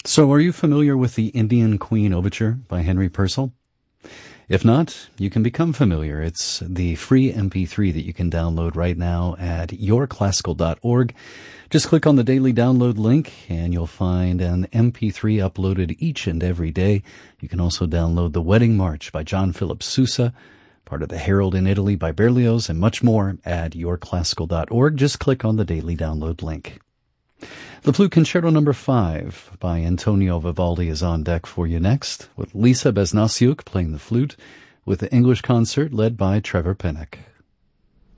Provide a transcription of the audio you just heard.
So are you familiar with the Indian Queen Overture by Henry Purcell? If not, you can become familiar. It's the free MP3 that you can download right now at yourclassical.org. Just click on the daily download link and you'll find an MP3 uploaded each and every day. You can also download the Wedding March by John Philip Sousa, part of the Herald in Italy by Berlioz, and much more at yourclassical.org. Just click on the daily download link. The Flute Concerto No. 5 by Antonio Vivaldi is on deck for you next, with Lisa Besnasiuk playing the flute, with the English concert led by Trevor Pinnock.